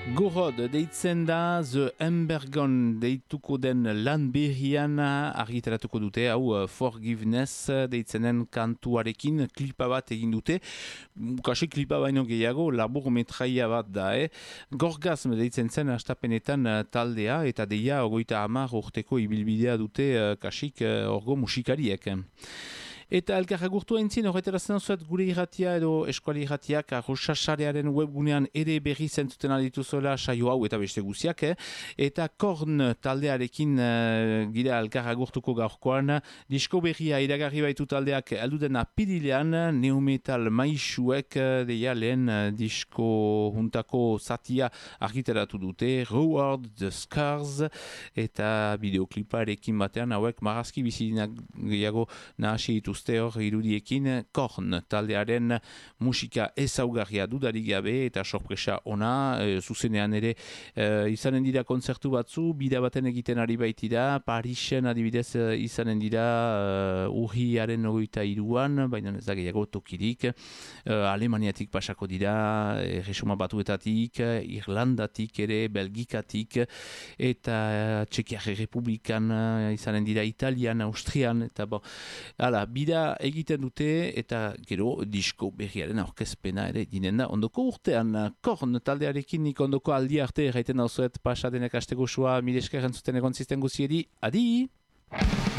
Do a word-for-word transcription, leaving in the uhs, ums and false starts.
Gorod deitzen da The Embergon deituko den lan berrian argitaratuko dute, hau Forgiveness deitzenen kantuarekin klipa bat egin dute. Kasi klipa baino gehiago, labur metraia bat da, eh? Gorgasm deitzen zen astapenetan taldea eta deia ogoita hamar urteko ibilbidea dute kasik orgo musikariek. Eta elkarra gurtu haintzin, horretarazten zuet gure irratia edo eskuali irratiak arrosasarearen webgunean ere berri zentzuten aldituzuela saio hau eta beste guziak, eh? Eta Korn taldearekin uh, gira elkarra gurtuko gaurkoan, disko berria iragarri baitu taldeak alduden apirilean, neometal maisuek deia lehen uh, disko juntako zatia argitaratu dute, Reward the Scars, eta bideokliparekin batean hauek marazki bizidinak gehiago nahasi dituzte hor irudiekin. Korn taldearen musika ezaugarria dudarik gabe eta sorpresa ona, e, zuzenean ere e, izanen dira kontzertu batzu, bida baten egiten ari baitira, Parisen adibidez e, izanen dira e, urriaren ogoita iruan, baina ez da gehiago tokirik, e, Alemaniatik pasako dira, e, Resuma Batuetatik, Irlandatik ere, Belgikatik, eta Txekiar Republikan izanen dira, Italian, Austrian, eta bo, hala, bida egiten dute eta gero disko berriaren aurkezpena ere dinen da ondoko urtean. Korn taldearekin nik ondoko aldi arte erraiten dauzuet pasadenek asteko sua mil esker entzuten egon zisten guziedi. Adi!